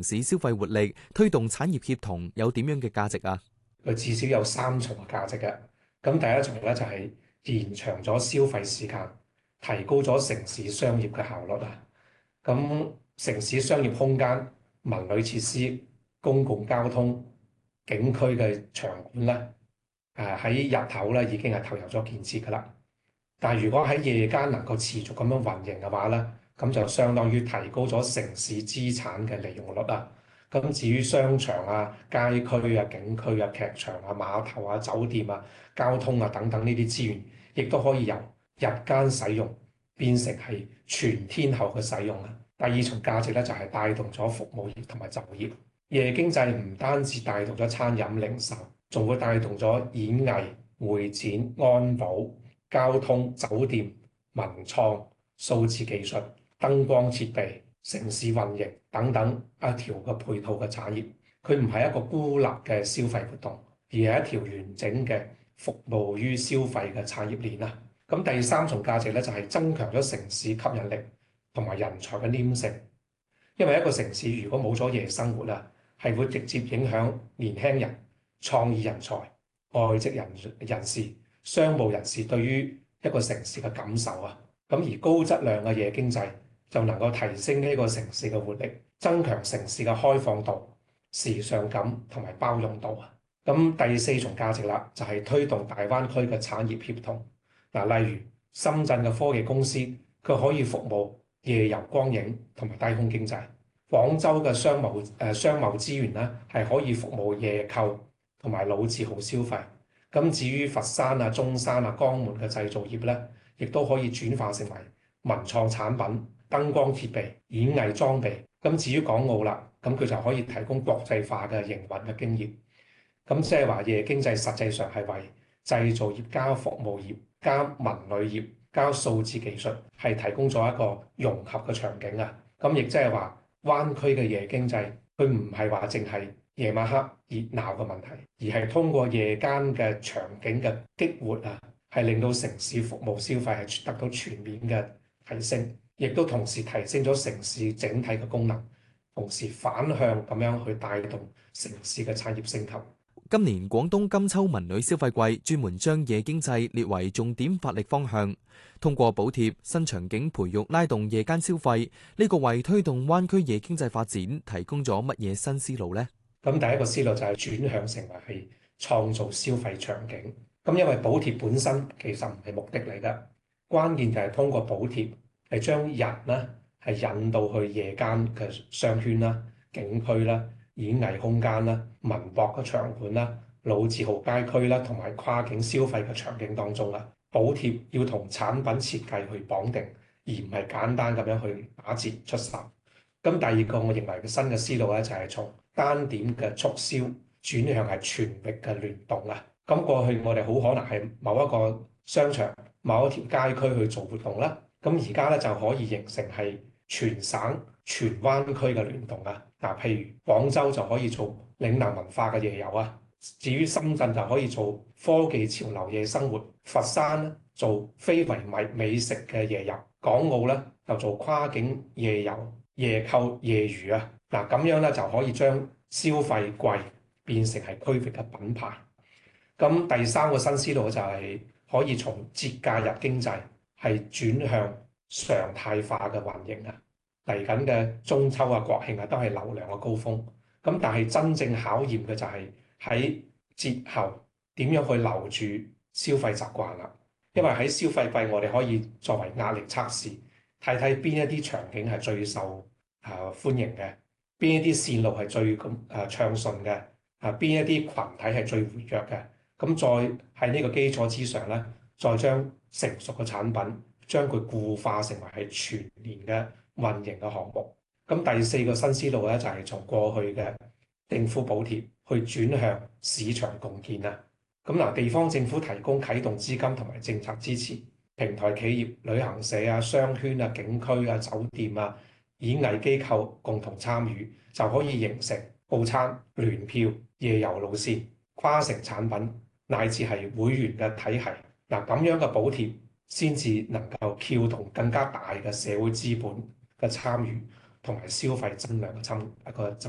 市消費活力，推動產業協同，有點樣嘅價值啊？ 佢至少有三重嘅價值嘅。咁第一重咧就係延長咗消費時間，提高咗城市商業嘅效率啊。咁城市商業空間、文旅設施、公共交通、景區嘅場館咧，喺日頭咧已經係投入咗建設㗎啦。但係如果喺夜間能夠持續咁樣運營嘅話咧，咁就相當於提高咗城市資產嘅利用率啊。咁至於商場啊、街區啊、景區啊、劇場啊、碼頭啊、酒店啊、交通啊等等呢啲資源，亦都可以由日間使用變成係全天候嘅使用啊。第二重價值咧就係帶動咗服務業同埋就業。夜經濟唔單止帶動咗餐飲零售，仲會帶動咗演藝、會展、安保、交通、酒店、文創、數字技術、燈光設備、城市運營等等一條嘅配套嘅產業。佢唔係一個孤立嘅消費活動，而係一條完整嘅服務於消費嘅產業鏈啊。咁第三重價值咧就係增強咗城市吸引力同埋人才嘅黏性。因為一個城市如果冇咗夜生活啊，係會直接影響年輕人、創意人才、外籍人士、商務人士對於一個城市嘅感受啊。咁而高質量嘅夜經濟就能夠提升呢個城市嘅活力，增強城市嘅開放度、時尚感同埋包容度啊。咁第四重價值啦，就係推動大灣區嘅產業協同。嗱，例如深圳嘅科技公司，佢可以服務夜遊光影同埋低空經濟。廣州嘅商貿資源咧，係可以服務夜購同埋老字號消費。咁至於佛山啊、中山啊、江門嘅製造業咧，亦都可以轉化成為文創產品、燈光設備、演藝裝備。咁至於港澳啦，咁佢就可以提供國際化嘅營運嘅經驗。咁即係話夜經濟實際上係為製造業加服務業加文旅業加數字技術係提供咗一個融合嘅場景啊！咁亦即係話灣區嘅夜經濟，佢唔係話淨係夜晚黑熱鬧嘅問題，而係通過夜間嘅場景嘅激活啊，係令到城市服務消費係得到全面嘅提升，亦都同時提升咗城市整體嘅功能，同時反向咁樣去帶動城市嘅產業升級。 今年廣東金秋文旅消費季專門將夜經濟列為重點發力方向，通過補貼新場景培育拉動夜間消費，呢個為推動灣區夜經濟發展提供咗乜嘢新思路呢？ 咁第一個思路就係轉向成為係創造消費場景。咁因為補貼本身其實唔係目的嚟㗎，關鍵就係通過補貼係將人呢係引導去夜間嘅商圈啦、景區啦、演藝空間啦、文博嘅場館啦、老字號街區啦，同埋跨境消費嘅場景當中啦。補貼要同產品設計去綁定，而唔係簡單咁樣去打折出售。咁第二個我認為嘅新嘅思路咧，就係從單點嘅促銷轉向係全域嘅聯動啊。咁過去我哋好可能係某一個商場、某一條街區去做活動啦。咁而家咧就可以形成係全省、全灣區嘅聯動啊！嗱，譬如廣州就可以做嶺南文化嘅夜遊啊，至於深圳就可以做科技潮流夜生活，佛山咧做非遺美食嘅夜遊，港澳咧就做跨境夜遊、夜購、夜娛啊！嗱，咁樣咧就可以將消費季變成係區域嘅品牌。咁第三個新思路就係可以從節假日經濟係轉向常態化嘅運營啊！嚟緊嘅中秋啊、國慶啊，都係流量嘅高峰。咁但係真正考驗嘅就係喺節後點樣去留住消費習慣啦。因為喺消費季，我哋可以作為壓力測試，睇睇邊一啲場景係最受歡迎嘅，邊一啲線路係最暢順嘅，邊一啲群體係最活躍嘅。咁再喺呢個基礎之上咧，再將成熟嘅產品將佢固化成為係全年嘅運營嘅項目。咁第四個新思路咧，就係從過去嘅政府補貼去轉向市場共建啊。咁嗱，地方政府提供啟動資金同埋政策支持，平台企業、旅行社啊、商圈啊、景區啊、酒店啊、演藝機構共同參與，就可以形成套餐、聯票、夜遊路線、跨城產品乃至係會員嘅體系。嗱，咁樣嘅補貼先至能夠撬動更加大嘅社會資本嘅參與同埋消費增量嘅一個增。